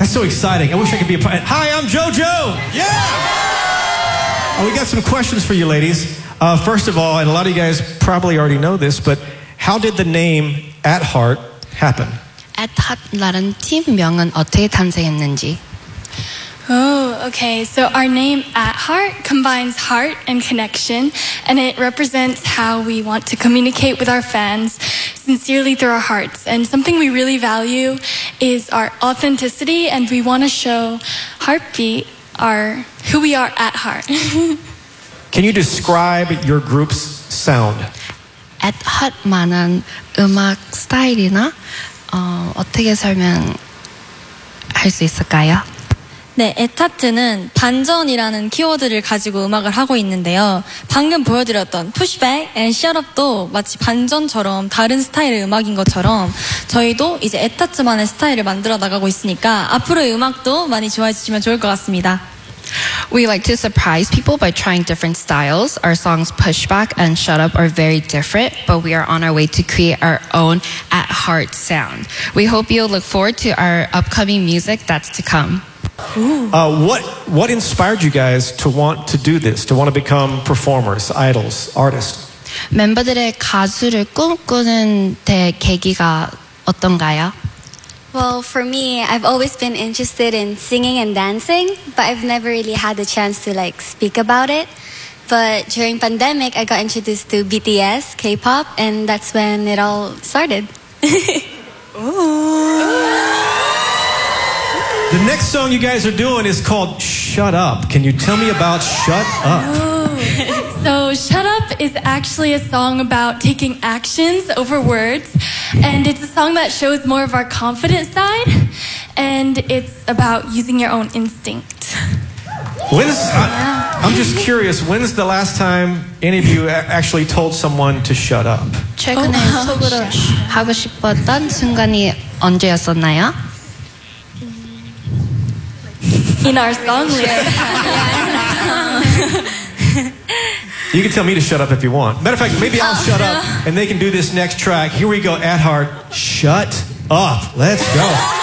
That's so exciting. I wish I could be a part. Hi, I'm JoJo. Yeah! We got some questions for you, ladies. First of all, and a lot of you guys probably already know this, but how did the name At Heart happen? At Heart라는 팀명은 어떻게 탄생했는지. Oh, okay. So our name At Heart combines heart and connection, and it represents how we want to communicate with our fans sincerely through our hearts. And something we really value is our authenticity, and we want to show Heartbeat who we are at heart. Can you describe your group's sound? At Heart만한 음악 스타일이나 어떻게 설명할 수 있을까요? 네, 에타트는 반전이라는 키워드를 가지고 음악을 하고 있는데요. 방금 보여드렸던 Pushback and Shut Up도 마치 반전처럼 다른 스타일의 음악인 것처럼 저희도 이제 에타트만의 스타일을 만들어 나가고 있으니까 앞으로의 음악도 많이 좋아해 주시면 좋을 것 같습니다. We like to surprise people by trying different styles. Our songs Pushback and Shut Up are very different, but we are on our way to create our own At Heart sound. We hope you'll look forward to our upcoming music that's to come. What inspired you guys to want to do this, to want to become performers, idols, artists? 멤버들의 가수를 꿈꾸는 계기가 어떤가요? Well, for me, I've always been interested in singing and dancing, but I've never really had the chance to speak about it. But during pandemic, I got introduced to BTS, K-pop, and that's when it all started. The next song you guys are doing is called Shut Up. Can you tell me about Shut Up? So Shut Up is actually a song about taking actions over words, and it's a song that shows more of our confident side, and it's about using your own instinct. I'm just curious, when's the last time any of you actually told someone to shut up? 최근에 속으로 하고 싶었던 순간이 언제였었나요? In our song lyrics. You can tell me to shut up if you want. Matter of fact, maybe I'll shut up and they can do this next track. Here we go, At Heart, Shut Up. Let's go.